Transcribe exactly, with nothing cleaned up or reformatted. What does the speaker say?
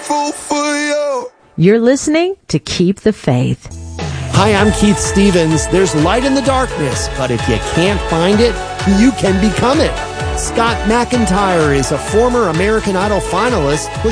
grateful for you. You're listening to Keep the Faith. Hi, I'm Keith Stevens. There's light in the darkness, but if you can't find it, you can become it. Scott McIntyre is a former American Idol finalist.